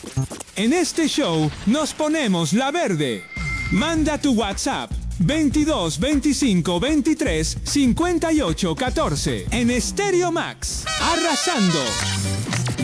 En este show nos ponemos la verde. Manda tu WhatsApp 22 25 23 58 14 en Stereo Max. Arrasando.